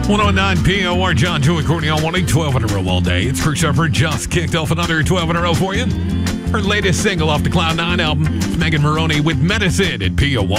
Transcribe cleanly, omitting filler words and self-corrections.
109 POR, John, Joey, Courtney on 12 in a row all day. It's Chris Shepard just kicked off another 12 in a row for you. Her latest single off the Cloud 9 album, it's Megan Moroney with Medicine at POR.